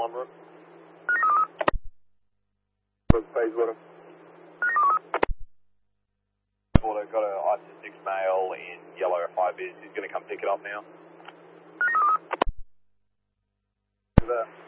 en route. Bayswater. Water, got a ISIS 6 male in yellow high vis. He's going to come pick it up now. There.